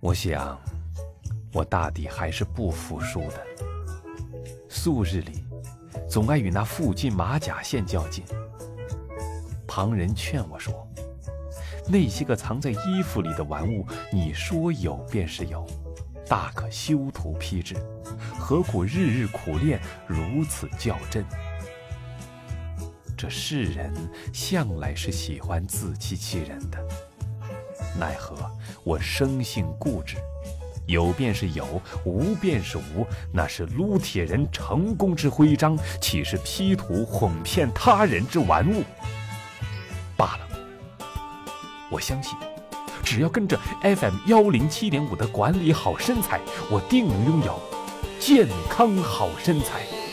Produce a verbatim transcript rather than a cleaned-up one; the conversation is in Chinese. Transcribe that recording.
我想，我大抵还是不服输的。素日里，总爱与那附近马甲线较劲。旁人劝我说，那些个藏在衣服里的玩物，你说有便是有，大可修图批制，何苦日日苦练，如此较真？这世人向来是喜欢自欺欺人的，奈何我生性固执，有便是有，无便是无，那是撸铁人成功之徽章，岂是 P 图哄骗他人之玩物？罢了，我相信，只要跟着 F M 一零七点五的管理好身材，我定能拥有健康好身材。